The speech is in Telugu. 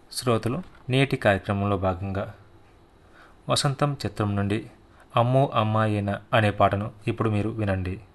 శ్రోతలు నేటి కార్యక్రమంలో భాగంగా వసంతం చిత్రం నుండి అమ్మో అమ్మాయేనా అనే పాటను ఇప్పుడు మీరు వినండి.